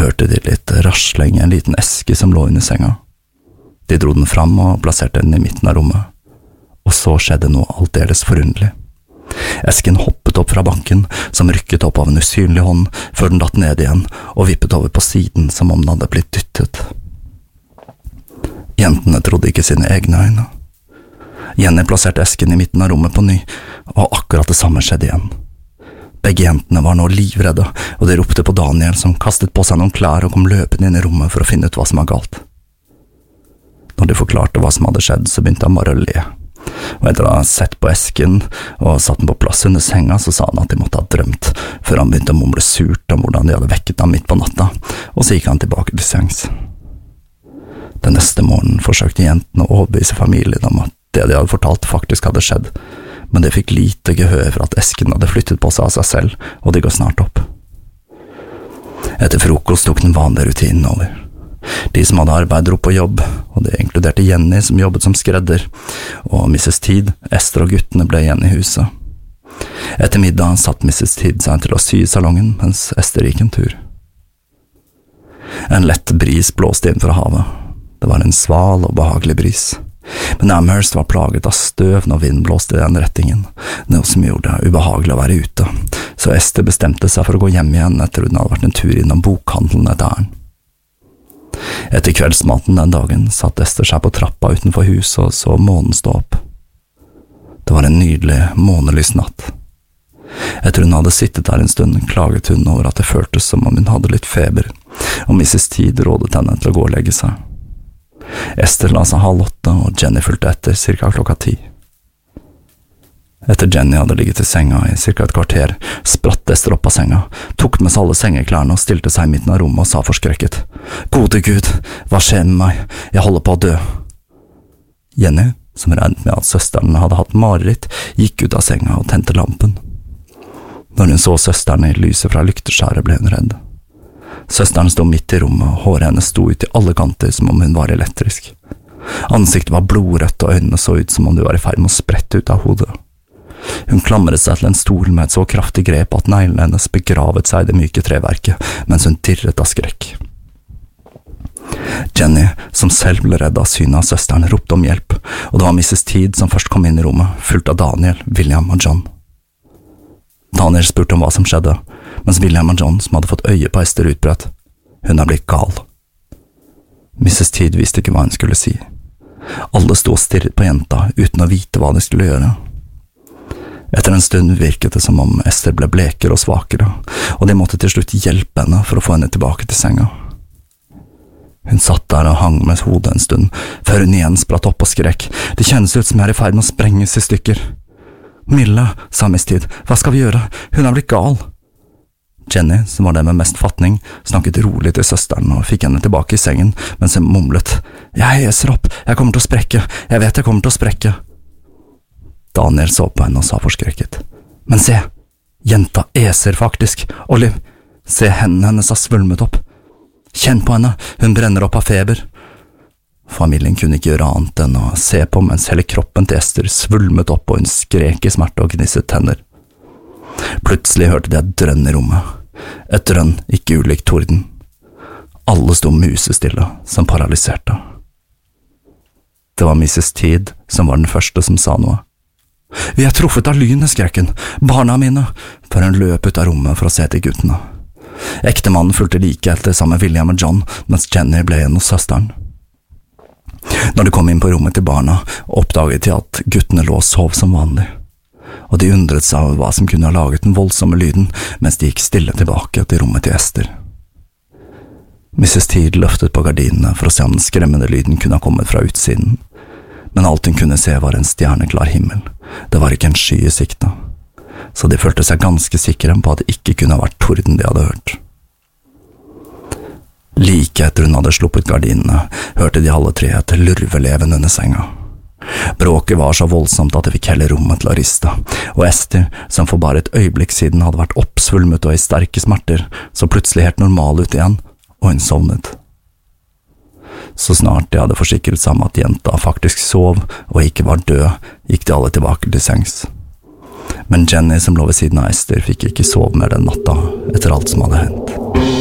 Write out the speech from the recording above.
hørte de litt rasling i en liten eske som lå under senga. De dro den fram og plasserte den i midten av rommet, og så skjedde noe aldeles forunderlig. Esken hoppet opp fra banken, som rykket opp av en usynlig hånd, før den datt ned igjen og vippet over på siden som om den hadde blitt dyttet. Jentene trodde ikke sine egne øyne. Jenny plasserte esken i midten av rommet på ny, og akkurat det samme skjedde igjen. Begge jentene var nå livredde, og de ropte på Daniel, som kastet på seg noen klær og kom løpende inn i rommet for å finne ut hva som var galt. Når de forklarte hva som hadde skjedd, så begynte han bare å le. Og etter å ha sett på esken og satt den på plass under senga, så sa han at de måtte ha drømt, før han begynte å mumle surt om hvordan de hadde vekket ham midt på natta, og så gikk han tilbake til sengs. Den neste morgenen forsøkte jentene å overbevise familien om at det de hadde fortalt faktisk hadde skjedd, men det fikk lite gehør for at esken hadde flyttet på seg av seg selv, og de ga snart opp. Etter frokost tok den vanlige rutinen over. De som hadde arbeid dro på jobb, og det inkluderte Jenny som jobbet som skredder, og Mrs. Tid, Esther og guttene ble igjen i huset. Etter middag satt Mrs. Tid seg til å sy i salongen, mens Esther gikk en tur. En lett bris blåste inn fra havet. Det var en sval og behagelig bris. Men Amherst var plaget av støv når vinden blåste i den rettingen, noe som gjorde det ubehagelig å være ute, så Esther bestemte seg for å gå hjem igjen etter hun hadde vært en tur innom bokhandelen etter æren. Etter kveldsmaten den dagen satt Esther seg på trappa utenfor huset og så månen stå opp. Det var en nydelig, månelys natt. Etter hun hadde sittet der en stund, klaget hun over at det føltes som om hun hadde litt feber, og Mrs. Tid rådet henne til å gå og legge seg. Esther la seg 7:30, og Jenny fulgte etter cirka 10:00. Etter Jenny hadde ligget i senga i cirka et kvarter, spratt Esther opp av senga, tok med seg alle sengeklærne og stilte seg i midten av rommet og sa forskrekket: «Gode Gud, hva skjer med meg? Jeg holder på å dø!» Jenny, som regnet med at søsteren hadde hatt mareritt, gikk ut av senga og tente lampen. Når hun så søsteren i lyset fra lykteskjæret, ble hun redd. Søsteren sto midt i rommet, og håret hennes sto ut i alle kanter som om hun var elektrisk. Ansiktet var blodrødt, og øynene så ut som om de var i ferd med å sprette ut av hodet. Hun klamret seg til en stol med et så kraftig grep at neglene hennes begravet seg i det myke treverket, mens hun dirret av skrekk. Jenny, som selv ble redd av synet av søsteren, ropte om hjelp, og det var Mrs. Tid som først kom inn i rommet, fulgt av Daniel, William og John. Daniel spurte om hva som skjedde, mens William og John, som hadde fått øye på Esther, utbrøt: «Hun er blitt gal». Mrs. Tid visste ikke hva hun skulle si. Alle sto og stirret på jenta, uten å vite hva de skulle gjøre. Etter en stund virket det som om Esther ble blekere og svakere, og de måtte til slutt hjelpe henne for å få henne tilbake til senga. Hun satt der og hang med hodet en stund, før hun igjen spratt opp og skrek: «Det kjennes ut som jeg er i ferd med å sprenges i stykker!» «Mille», sa Miss Tid, «hva skal vi gjøre? Hun er blitt gal!» Jenny, som var den med mest fatning, snakket rolig til søsteren og fikk henne tilbake i sengen, mens hun mumlet: «Jeg eser opp, jeg kommer til å sprekke, jeg vet jeg kommer til å sprekke!» Daniel så på henne og sa forskrekket: «Men se, jenta eser faktisk, Olive, se hendene hennes har svulmet opp. Kjenn på henne, hun brenner opp av feber.» Familien kunne ikke gjøre annet enn å se på mens hele kroppen til Esther svulmet opp og hun skrek i smerte og gnisset tenner. Plutselig hørte de et drønn i rommet, et drønn ikke ulikt torden. Alle sto musestille, som paralyserte. Det var Mrs. Tid som var den første som sa noe. «Vi er truffet av lynet», skrek hun, «barna mine», før hun løp ut av rommet for å se til guttene. Ektemannen fulgte like etter sammen med William og John, mens Jenny ble igjen hos søsteren. Når de kom inn på rommet til barna, oppdaget de at guttene lå og sov som vanlig, og de undret seg over hva som kunne ha laget den voldsomme lyden, mens de gikk stille tilbake til rommet til Esther. Mrs. Tid løftet på gardinene for å se om den skremmende lyden kunne ha kommet fra utsiden, men alt hun kunne se var en stjerneklar himmel. Det var ikke en sky i sikte, så de følte seg ganske sikre på at det ikke kunne ha vært torden de hadde hørt. Like etter hun hadde sluppet gardinene, hørte de alle tre et lurveleven under senga. Bråket var så voldsomt at det fikk hele rommet til å riste, og Esther, som for bare et øyeblikk siden hadde vært oppsvulmet og i sterke smerter, så plutselig helt normal ut igjen, og hun sovnet. Så snart de hadde forsikret seg om at jenta faktisk sov og ikke var død, gikk de alle tilbake til sengs. Men Jenny, som lå ved siden av Esther, fikk ikke sove mer den natta etter alt som hadde hendt.